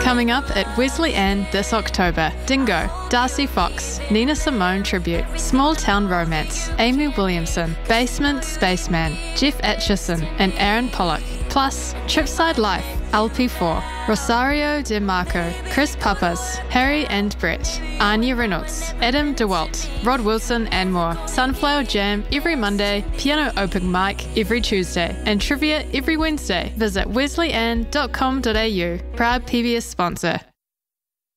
Coming up at Wesley Ann this October, Dingo, Darcy Fox, Nina Simone Tribute, Small Town Romance, Amy Williamson, Basement Spaceman, Jeff Atchison and Aaron Pollock, plus Tripside Life, LP4, Rosario DeMarco, Chris Papas, Harry and Brett, Anya Reynolds, Adam DeWalt, Rod Wilson and more. Sunflower Jam every Monday, piano open mic every Tuesday, and trivia every Wednesday. Visit wesleyann.com.au, proud PBS sponsor.